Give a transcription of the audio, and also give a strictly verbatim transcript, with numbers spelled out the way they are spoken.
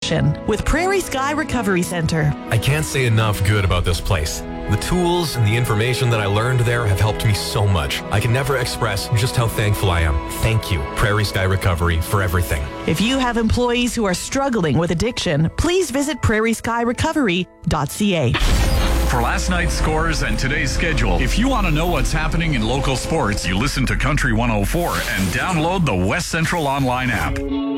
addiction with Prairie Sky Recovery Center. I can't say enough good about this place. The tools and the information that I learned there have helped me so much. I can never express just how thankful I am. Thank you, Prairie Sky Recovery, for everything. If you have employees who are struggling with addiction, please visit prairie sky recovery dot c a. For last night's scores and today's schedule, if you want to know what's happening in local sports, you listen to Country one oh four and download the West Central online app.